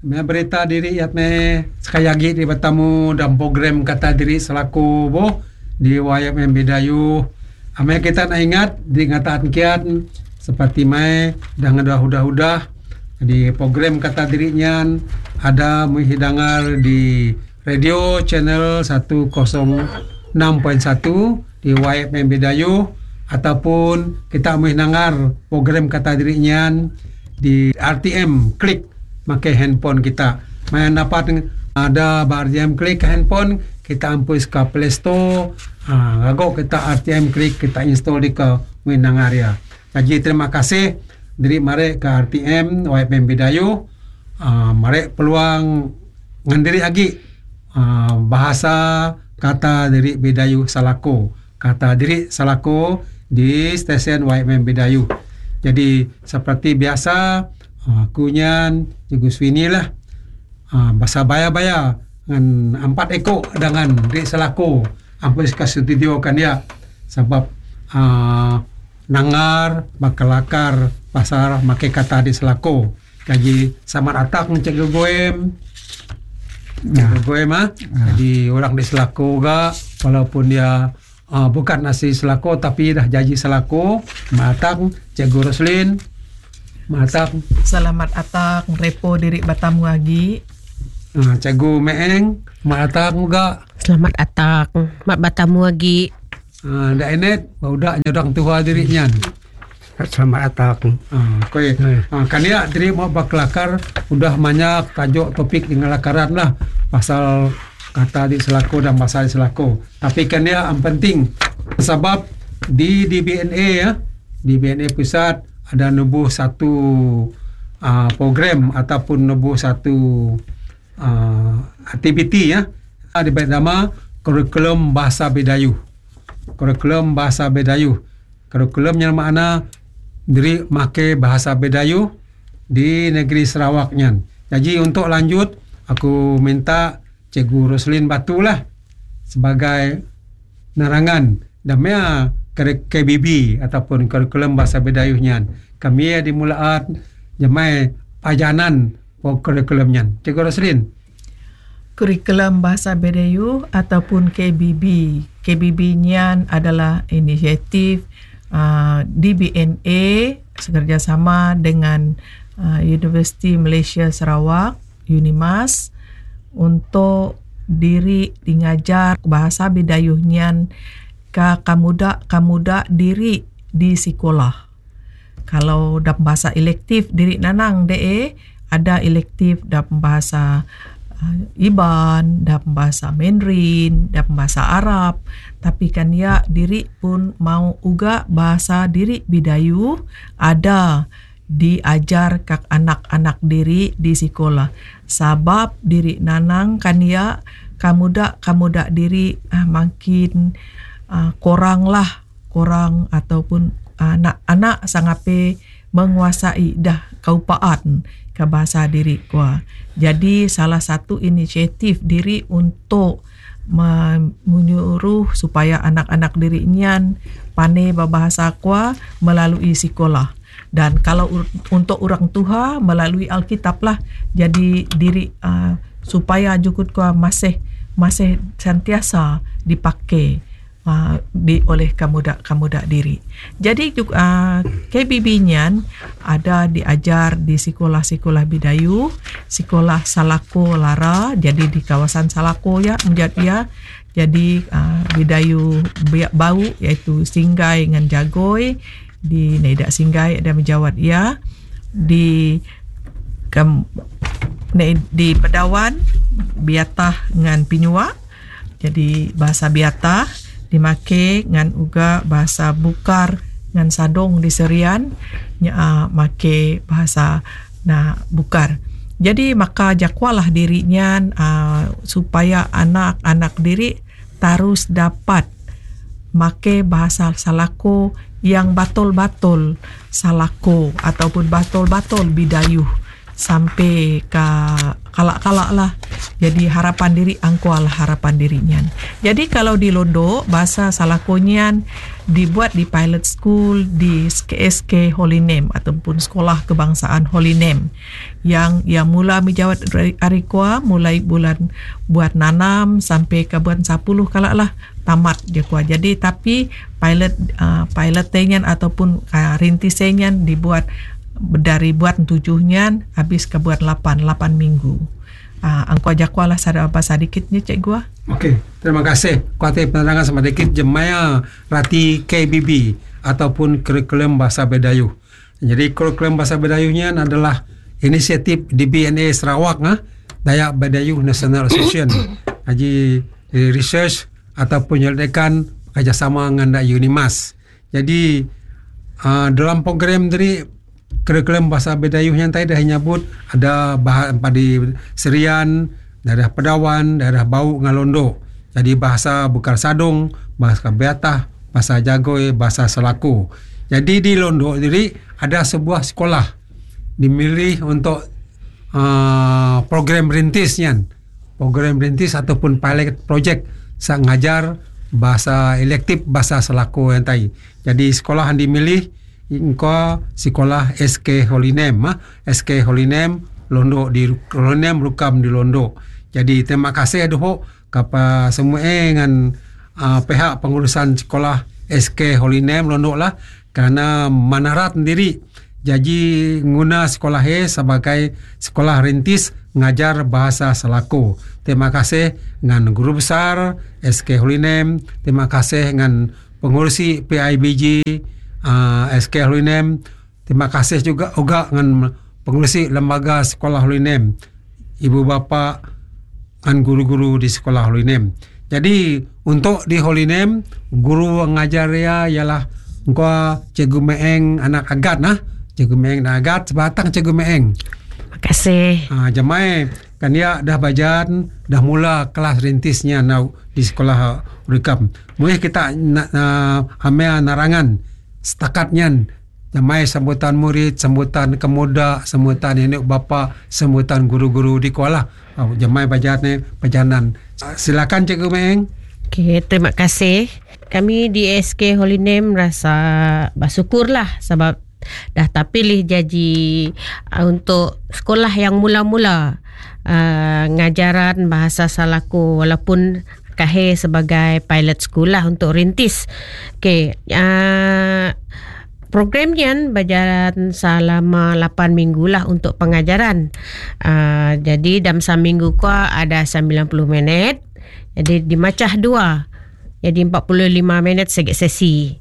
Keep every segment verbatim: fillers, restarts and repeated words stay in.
me berita diri yat me sekali lagi di bertemu dalam program Kata Diri selaku boh di Y F M Bidayuh. Ame kita nak ingat di ngataan kiat seperti mai dengan dah-udah-udah di program Kata Diri nyan ada menghidangar di radio channel seratus enam koma satu di Y F M Bidayuh, ataupun kita menghidangar program Kata Diri nyan di R T M klik pakai handphone kita. Main dapat ada R T M klik ke handphone, kita ampus ke Play Store. Ha, lagu kita R T M klik, kita install di ke Minang area. Jadi terima kasih dari mari ke R T M Y F M Bidayuh. Uh, mari peluang ngandiri lagi uh, bahasa Kata Diri Bidayuh Salako. Kata Diri Salako di stesen Y F M Bidayuh. Jadi seperti biasa aku uh, nyan Cikgu Swini lah uh, bahasa baya-baya dengan empat ekor dengan Diri Salako ampun ke studio kan ya, sebab uh, nangar bakalakar pasar make kata di Selako. Jadi sama atak Cikgu Goem Cikgu Goem ah. Jadi orang di Selako ga walaupun dia uh, bukan asli Selako tapi dah jadi Selako. Matak Cikgu Roslin, matak selamat atak repo diri batamu lagi. Uh, Cikgu Meeng, matak juga selamat atak mak batamu lagi. Ah, dak enet budak nyodang tua diri nyan. Selamat atak. Ah, koi. Ah, kan ya diri mau baklakar udah banyak tajuk topik di ngelakaran lah pasal kata di Selako dan bahasa di Selako. Tapi kan ya yang penting sebab di D B N A ya, di B N A pusat ada nubuh satu uh, program ataupun nubuh satu uh, aktiviti ya. Diberi nama kurikulum bahasa Bidayuh. Kurikulum bahasa Bidayuh. Kurikulum yang makna diri make bahasa Bidayuh di negeri Sarawak nyan. Jadi untuk lanjut aku minta Cikgu Roslin Batu lah sebagai nerangan damai K B B ataupun kurikulum bahasa Bidayuh nyan. Kami dimulaat jamai pajanan kurikulum nyan. Cikgu Roslin. Kurikulum Bahasa Bidayuh ataupun K B B. K B B nyan adalah inisiatif uh, D B N A bekerjasama dengan uh, Universiti Malaysia Sarawak, Unimas, untuk diri dingajar bahasa Bidayuh nyan ka kamuda-kamuda diri di sekolah. Kalau dalam bahasa elektif diri nanang de ada elektif dalam bahasa Iban, dalam bahasa Mandarin, dalam bahasa Arab. Tapi kan ya diri pun mau uga bahasa diri Bidayuh ada diajar kak anak-anak diri di sekolah. Sebab diri nanang kan ya kamuda-kamuda diri ah, makin ah, korang lah, korang ataupun anak-anak sangape menguasai dah kaupaan ke bahasa diri kuah. Jadi salah satu inisiatif diri untuk menyuruh supaya anak-anak diri nyan pandai berbahasa kuah melalui sekolah. Dan kalau untuk orang tua melalui Alkitab lah. Jadi diri uh, supaya jukut kuah masih masih sentiasa dipakai Uh, di oleh kamuda-kamuda diri. Jadi uh, K B B nyan ada diajar di sekolah-sekolah Bidayuh, sekolah Salako Lara, jadi di kawasan Salako ya menjadi ya. Jadi uh, Bidayuh Bau iaitu Singgai dengan Jagoi, di Nedak Singgai ada menjawat ya, di kem, ne, di Pedawan Biatah dengan Pinyua. Jadi bahasa Biatah dimake ngan uga bahasa Bukar ngan Sadong di Serian nya uh, make bahasa na Bukar. Jadi maka jakwalah dirinya uh, supaya anak-anak diri terus dapat make bahasa Salako yang batul-batul Salako ataupun batul-batul Bidayuh sampai ke kalak-kalak lah. Jadi harapan diri angkual harapan dirinya. Jadi kalau di Londo bahasa Salakonyan dibuat di pilot school di K S K Holy Name ataupun Sekolah Kebangsaan Holy Name yang yang mula menjawat arikwa mulai bulan buat nanam sampai ke bulan sepuluh kalak lah tamat je kuah. Jadi tapi pilot uh, pilot tenyan ataupun uh, rintis tenyan dibuat dari buat tujuhnya habis ke buat lapan lapan minggu. Ah, uh, angkau jakwa lah sada apa sedikitnya cik gua. Okey, terima kasih. Kuati penerangan sama sedikit jemaya rati K B B ataupun kurikulum bahasa Bedayu. Jadi kurikulum bahasa Bedayunya adalah inisiatif D B N A Sarawak nah, Dayak Bedayu National Association. Haji research ataupun penyelidikan kerjasama dengan Unimas. Jadi uh, dalam program dari kurikulum bahasa Bedayu yang tadi dah nyebut ada bahan padi Serian, daerah Pedawan, daerah Bau Ngalondo. Jadi bahasa Bukar Sadong, bahasa Beatah, bahasa Jagoy, bahasa Selaku. Jadi di Londo sendiri ada sebuah sekolah dimilih untuk uh, program rintisnya. Program rintis ataupun pilot project sang ngajar bahasa elektif bahasa Selaku yang tadi. Jadi sekolah yang dimilih Ingko sekolah S K Holy Name, ah. S K Holy Name Londo di Holy Name Rukam di Londo. Jadi terima kasih aduh kepada semua dengan uh, pihak pengurusan sekolah S K Holy Name Londo lah kerana manarat sendiri. Jadi guna sekolah he sebagai sekolah rintis ngajar bahasa Selaku. Terima kasih dengan guru besar S K Holy Name. Terima kasih dengan pengurusi P I B G Uh, S K Holy Name. Terima kasih juga juga dengan pengurusi lembaga sekolah Holy Name, ibu bapa dan guru-guru di sekolah Holy Name. Jadi untuk di Holy Name guru ngajar ya ialah engkau Cikgu Meeng anak agat nah, Cikgu Meeng anak agat sebatang Cikgu Meeng. Terima kasih. Ah, jemaah kan dia dah bajan dah mula kelas rintisnya now di sekolah Rukam. Mungkin kita na, na, ambil narangan setakatnya jamai sambutan murid, sambutan kemuda, sambutan nenek bapa, sambutan guru-guru di sekolah. Oh, jamai bajan ni perjalanan. Silakan Cikgu Meeng. Okey, terima kasih. Kami di S K Holy Name rasa bersyukurlah sebab dah terpilih jadi uh, untuk sekolah yang mula-mula uh, ngajaran bahasa Selaku walaupun Kahe sebagai pilot school lah untuk rintis. Okey, uh, programnya berjalan selama lapan minggu lah untuk pengajaran. Uh, jadi dalam seminggu kuah ada sembilan puluh minit. Jadi dimacah dua. Jadi empat puluh lima minit segi sesi.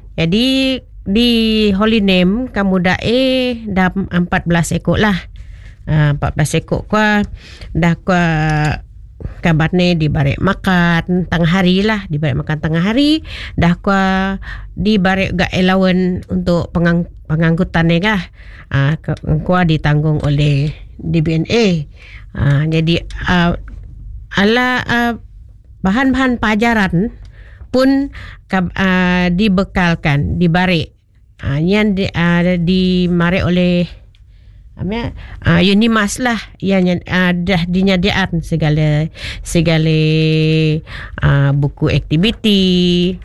Jadi di Holy Name kamu dah eh dah empat belas ekor lah. Uh, empat belas ekor kuah dah kuah kabar ni dibarek makan tengah hari lah, dibarek makan tengah hari dah kuah dibarek gak allowance untuk pengang, pengangkutan ni kah uh, kuah ditanggung oleh D B N A. uh, jadi uh, ala uh, bahan-bahan pelajaran pun uh, dibekalkan, dibarek uh, yang di, uh, dimarek oleh Uh, Unimas lah yang uh, dah dinyadikan segala segala uh, buku aktiviti.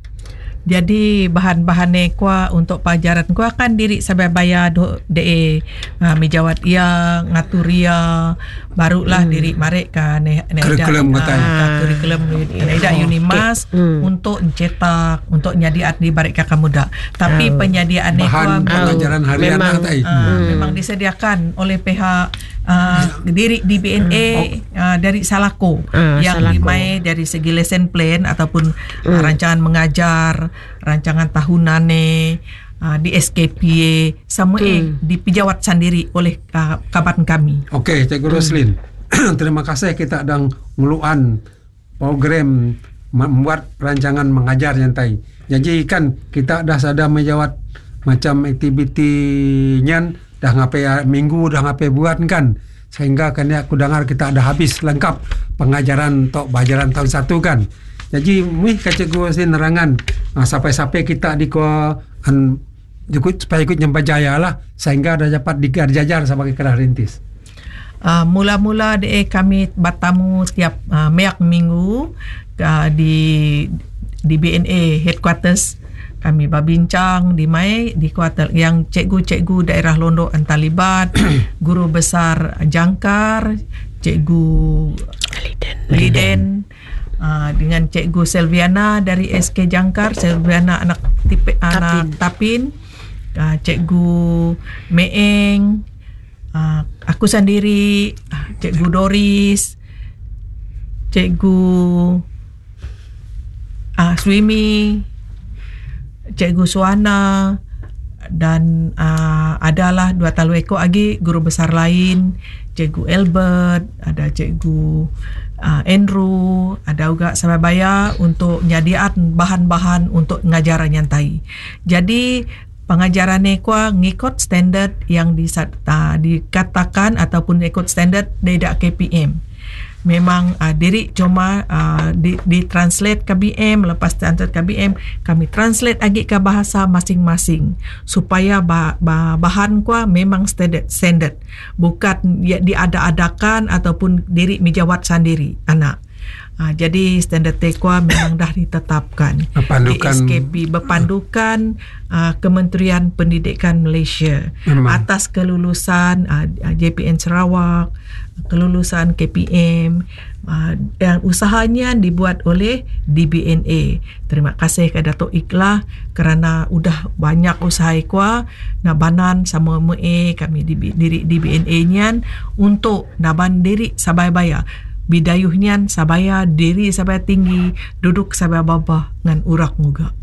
Jadi bahan-bahan ni kuah untuk pelajaran kuah kan diri sampai bayar do de uh, mijawat ia ngatur ia barulah hmm. diri marek kan ne kurikulum uh, kurikulum neida Unimas okay. hmm. untuk cetak untuk nyadiat di barek kakak muda. Tapi oh. penyediaan ni kuah pelajaran harian memang uh, hmm. memang disediakan oleh pihak uh, diri D B N A hmm. uh, dari Selaku uh, yang Selaku. Dimai dari segi lesson plan ataupun hmm. uh, rancangan mengajar, rancangan tahunan ni uh, di S K P A semua hmm. dipijawat sendiri oleh uh, kaban kami. Okey, Cikgu Roslin. Hmm. Terima kasih kita sedang ngeluan program membuat rancangan mengajar yang tadi. Jadi kan kita dah sadar menjawat macam aktivitinya dah ngapai minggu dah ngapai buat kan, sehingga kan aku dengar kita dah habis lengkap pengajaran untuk pelajaran tahun satu kan. Jadi mui Cikgu Roslin nerangan uh, sampai-sampai kita di ko an ikut supaya ikut nyampai jaya lah sehingga dah dapat dijajar sebagai kelas rintis. uh, mula-mula de kami bertamu tiap uh, meak minggu uh, di di B N A headquarters. Kami berbincang di mai di kuartal yang cikgu-cikgu daerah Londo Antalibat, guru besar Jangkar, cikgu Liden, Liden uh, dengan cikgu Selviana dari S K Jangkar, Selviana anak tipe anak Tapin, uh, cikgu Meeng, uh, aku sendiri, uh, cikgu Doris, cikgu uh, Swimi, Cikgu Suana, dan uh, adalah dua talueko lagi guru besar lain, Cikgu Albert, ada Cikgu uh, Andrew, ada juga Sababaya untuk nyadiaan bahan-bahan untuk ngajaran nyantai. Jadi pengajaran nekwa ngikut standard yang disat, uh, dikatakan ataupun ikut standard dari K P M. Memang uh, diri cuma uh, di, di translate K B M, lepas translate K B M kami translate lagi ke bahasa masing-masing supaya bah, bah, bahan kuah memang standard, standard. Bukan ya, diada-adakan ataupun diri mijawat sendiri anak. Uh, jadi standard tekwa memang dah ditetapkan berpandukan, di S K P berpandukan uh, Kementerian Pendidikan Malaysia memang. Atas kelulusan uh, J P N Sarawak, kelulusan K P M, uh, dan usahanya dibuat oleh D B N A. Terima kasih kepada Datuk Ikhlas kerana udah banyak usaha ikwa nabanan sama M E kami di diri D B N A-nyan untuk naban diri sabaya-baya. Bidayuhnya sabaya diri sabaya tinggi, duduk sabaya babah ngan urak muga.